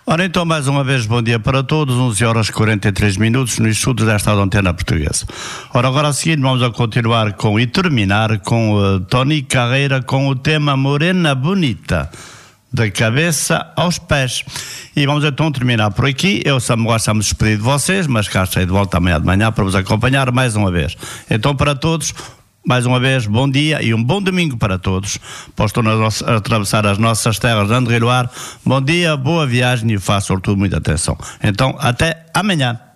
Ora então, mais uma vez, bom dia para todos, 11h43 no estudo desta antena portuguesa. Ora, agora a seguir vamos a continuar e terminar com Tony Carreira com o tema Morena Bonita, da cabeça aos pés. E vamos então terminar por aqui. Eu agora estamos despedidos de vocês, mas cá estou de volta amanhã de manhã para vos acompanhar mais uma vez. Então, para todos, mais uma vez, bom dia e um bom domingo para todos. Postam a atravessar as nossas terras de André Loire. Bom dia, boa viagem e façam tudo muita atenção. Então, até amanhã.